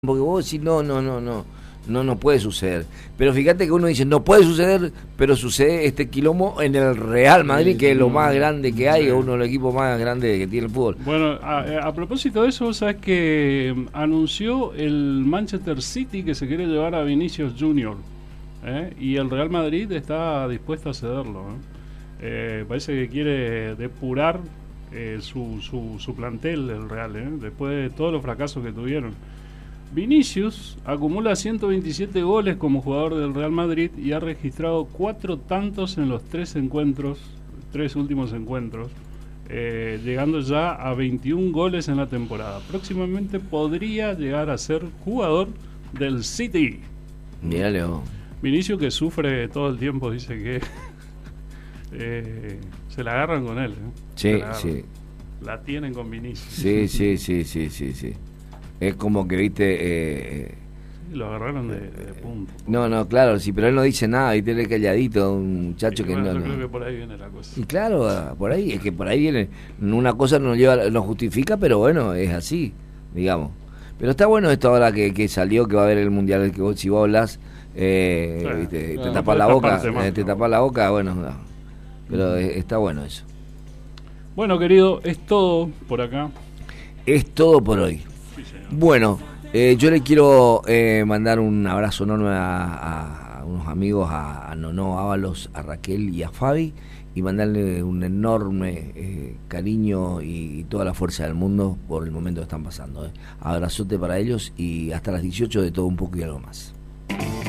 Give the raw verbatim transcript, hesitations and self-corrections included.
Porque vos decís, no, no, no, no, no, no puede suceder. Pero fíjate que uno dice, no puede suceder, pero sucede este quilombo en el Real Madrid, que es lo más grande que hay, uno de los equipos más grandes que tiene el fútbol. Bueno, a, a propósito de eso, sabes que anunció el Manchester City que se quiere llevar a Vinicius Junior, ¿eh? Y el Real Madrid está dispuesto a cederlo, ¿eh? Eh, parece que quiere depurar eh, su, su, su plantel, el Real, ¿eh? Después de todos los fracasos que tuvieron. Vinicius acumula ciento veintisiete goles como jugador del Real Madrid y ha registrado cuatro tantos en los tres encuentros, tres últimos encuentros, eh, llegando ya a veintiún goles en la temporada. Próximamente podría llegar a ser jugador del City. Mira, Leo. Vinicius, que sufre todo el tiempo, dice que eh, se la agarran con él. ¿eh? Sí, sí. La tienen con Vinicius. Sí, sí, sí, sí, sí, sí. Es como que, viste... Eh, sí, lo agarraron de, de punto. No, no, claro, sí, pero él no dice nada, y tiene calladito, un muchacho y que bueno, no... Yo no. creo que por ahí viene la cosa. Y claro, por ahí, es que por ahí viene... Una cosa no lleva, no justifica, pero bueno, es así, digamos. Pero está bueno esto ahora que, que salió, que va a haber el Mundial, que vos, si vos hablas, eh, sí, viste, no, te no tapás la boca, más, eh, te no. tapás la boca, bueno, no. Pero eh, está bueno eso. Bueno, querido, es todo por acá. Es todo por hoy. Sí, señor. Bueno, eh, yo le quiero eh, mandar un abrazo enorme a, a unos amigos, a, a Nono Ábalos, a Raquel y a Fabi, y mandarle un enorme eh, cariño y, y toda la fuerza del mundo por el momento que están pasando. Eh. Abrazote para ellos y hasta las dieciocho de todo un poco y algo más.